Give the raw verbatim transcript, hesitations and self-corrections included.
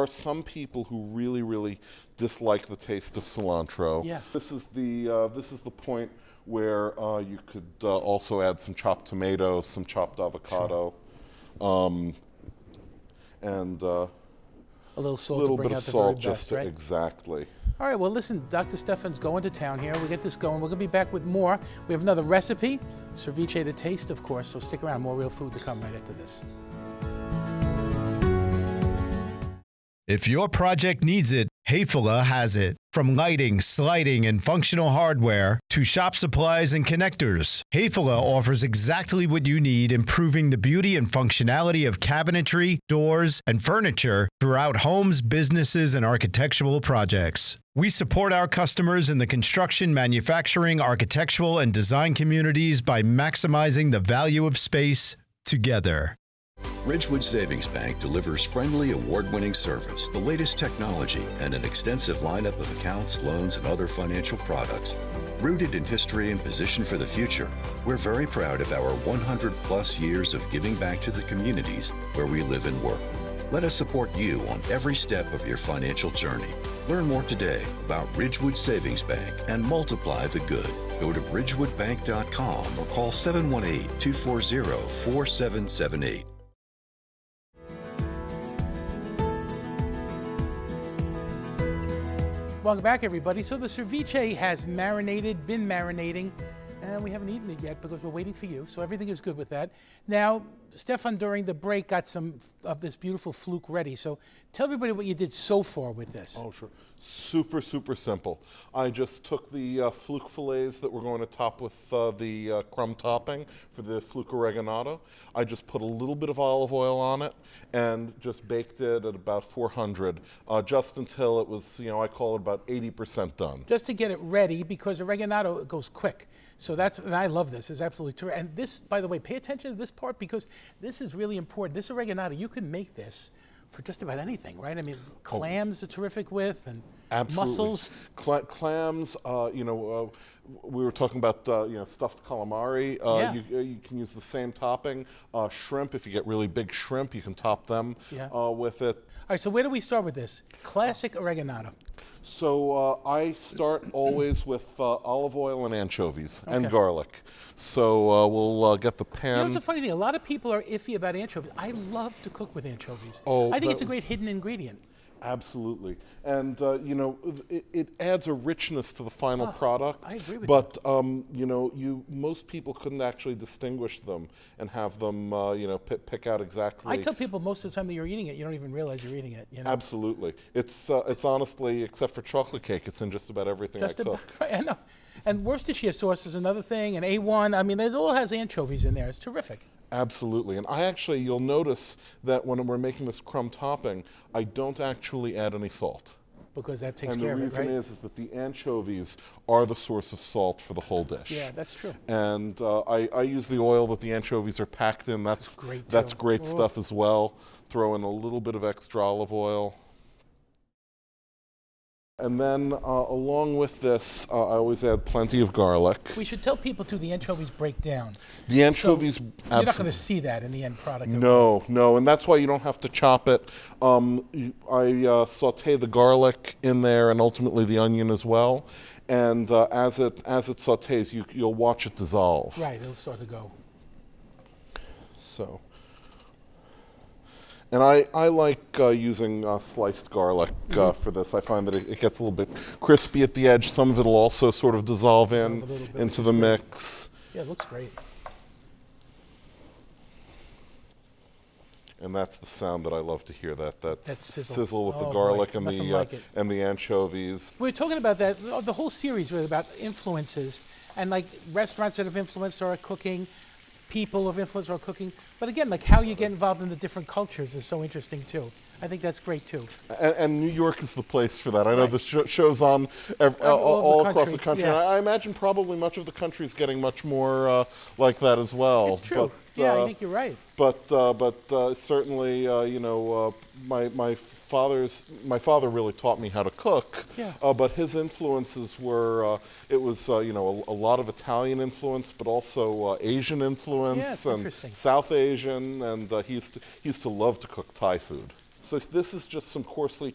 are some people who really, really dislike the taste of cilantro. Yeah. This is the uh, this is the point where uh, you could uh, also add some chopped tomato, some chopped avocado, sure. um, and uh, a little salt a little to bring bit out of the salt, very just best, to, right? exactly. All right, well, listen, Doctor Stefan's going to town here. We get this going. We're going to be back with more. We have another recipe, ceviche to taste, of course, so stick around. More real food to come right after this. If your project needs it, Hayfula has it. From lighting, sliding, and functional hardware to shop supplies and connectors, Hayfula offers exactly what you need, improving the beauty and functionality of cabinetry, doors, and furniture throughout homes, businesses, and architectural projects. We support our customers in the construction, manufacturing, architectural, and design communities by maximizing the value of space together. Ridgewood Savings Bank delivers friendly, award-winning service, the latest technology, and an extensive lineup of accounts, loans, and other financial products. Rooted in history and positioned for the future, we're very proud of our one hundred plus years of giving back to the communities where we live and work. Let us support you on every step of your financial journey. Learn more today about Ridgewood Savings Bank and multiply the good. Go to ridgewood bank dot com or call seven one eight, two four zero, four seven seven eight. Welcome back, everybody. So the ceviche has marinated, been marinating, and we haven't eaten it yet because we're waiting for you. So everything is good with that. Now, Stefan, during the break, got some of this beautiful fluke ready. So tell everybody what you did so far with this. Oh, sure. Super, super simple. I just took the uh, fluke fillets that we're going to top with uh, the uh, crumb topping for the fluke oreganato. I just put a little bit of olive oil on it and just baked it at about four hundred, uh, just until it was, you know, I call it about eighty percent done. Just to get it ready, because oreganato goes quick. So that's, and I love this, it's absolutely true. And this, by the way, pay attention to this part because this is really important. This oreganato, you can make this for just about anything, right? I mean, clams are terrific with, and Absolutely. mussels. Cla clams, uh, you know, uh, we were talking about, uh, you know, stuffed calamari. Uh, Yeah. you, you can use the same topping. Uh, shrimp, if you get really big shrimp, you can top them Yeah. uh, with it. All right, so where do we start with this? Classic oreganato. So uh, I start always with uh, olive oil and anchovies Okay. and garlic. So uh, we'll uh, get the pan. You know, it's a funny thing. A lot of people are iffy about anchovies. I love to cook with anchovies. Oh, I think it's a that great was- hidden ingredient. Absolutely. And, uh, you know, it, it adds a richness to the final Oh, product. I agree with but, um, you know, you most people couldn't actually distinguish them and have them, uh, you know, pick, pick out exactly. I tell people most of the time that you're eating it, you don't even realize you're eating it. You know? Absolutely. It's, uh, it's honestly, except for chocolate cake, it's in just about everything Just I cook. about, right, I know. And Worcestershire sauce is another thing, and A one. I mean, it all has anchovies in there. It's terrific. Absolutely. And I actually, you'll notice that when we're making this crumb topping, I don't actually add any salt. Because that takes And care the of it, reason right? is, is that the anchovies are the source of salt for the whole dish. Yeah, that's true. And uh, I, I use the oil that the anchovies are packed in. That's, That's great, That's too. great Oh. stuff as well. Throw in a little bit of extra olive oil. And then uh, along with this, uh, I always add plenty of garlic. We should tell people, too, the anchovies break down. The anchovies, So you're not going absolutely. to see that in the end product. of- No, no, and that's why you don't have to chop it. Um, you- I uh, saute the garlic in there and ultimately the onion as well. And uh, as it as it sautés, you, you'll watch it dissolve. Right, it'll start to go. So, and I, I like uh, using uh, sliced garlic uh, for this. I find that it, it gets a little bit crispy at the edge. Some of it will also sort of dissolve in Dissolve a little bit, into which the is great. mix. Yeah, it looks great. And that's the sound that I love to hear. That that, That sizzle. with Oh, the boy, garlic and nothing the uh, like it. and the anchovies. We We're talking about that. The whole series really about influences and like restaurants that have influenced our cooking, people have influenced our cooking. But again, like how you get involved in the different cultures is so interesting too. I think that's great too. And, and New York is the place for that. I know Right. the sh show's on ev all, All over the all across country, the country. yeah. And I, I imagine probably much of the country is getting much more uh, like that as well. It's true. But, yeah, uh, I think you're right. But uh, but uh, certainly, uh, you know, uh, my my father's my father really taught me how to cook. Yeah. Uh, but his influences were uh, it was uh, you know a, a lot of Italian influence, but also uh, Asian influence Yeah, it's and interesting. South Asian, and uh, he used to he used to love to cook Thai food. So this is just some coarsely